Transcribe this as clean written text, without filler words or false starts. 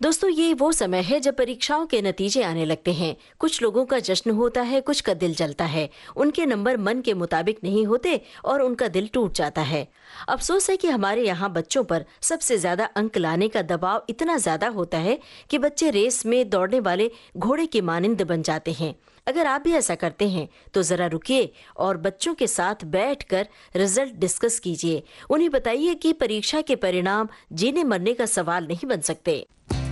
दोस्तों, ये वो समय है जब परीक्षाओं के नतीजे आने लगते हैं। कुछ लोगों का जश्न होता है, कुछ का दिल जलता है। उनके नंबर मन के मुताबिक नहीं होते और उनका दिल टूट जाता है। अफसोस है कि हमारे यहाँ बच्चों पर सबसे ज्यादा अंक लाने का दबाव इतना ज्यादा होता है कि बच्चे रेस में दौड़ने वाले घोड़े की मानिंद बन जाते हैं। अगर आप भी ऐसा करते हैं तो जरा रुकिए और बच्चों के साथ बैठकर रिजल्ट डिस्कस कीजिए। उन्हें बताइए कि परीक्षा के परिणाम जीने मरने का सवाल नहीं बन सकते।